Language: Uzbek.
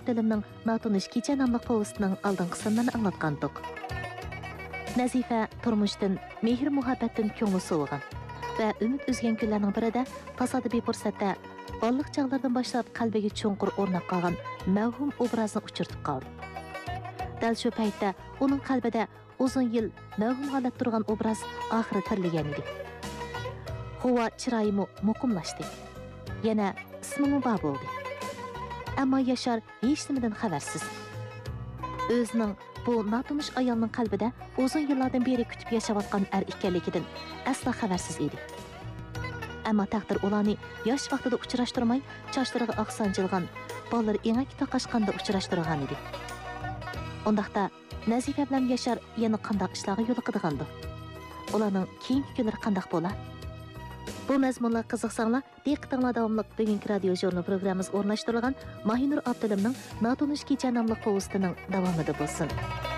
Abdülümning Natunish kecha nomli povestining oldingi qismlarini anglatgandik. Nazifa turmushdan, mehr-muhabbatdan ko'ngli sovigan va umid uzgan kunlarning birida tasodifiy fursatda balliq chog'lardan boshlab qalbiga cho'nqur o'rnab qolgan mavhum obrazni uchirtib qoldi. Dal shu paytda uning qalbida uzun yil mavhum holat turgan obraz oxiri tirilgan edi. Havo chiroyimi muqimlashdi. Yana ismi bor bo'ldi. Ammo Yashar hech nimadan xabarsiz. O'zining bu notunish ayolning qalbida uzun yillardan beri kutib yashayotgan ekanligidan aslo xabarsiz edi. Ammo taqdir ularni yosh vaqtida uchrashtirmay, chochlariga oq sanjilgan, bollari engak taqashqanda uchrashtirgan edi. Undaqda Nazifa bilan Yashar yana qanday ishlarga yo'l qidigandi? Ularning keyingi kunlari qanday bo'lar? Bu mazmunlar qiziqsanglar, diqqatinglar davomli bugungi radio jurnal programmamiz o'rnashtirilgan Mahinur Abdulumning Natunish kecha nomli povestining davomida bo'lsin.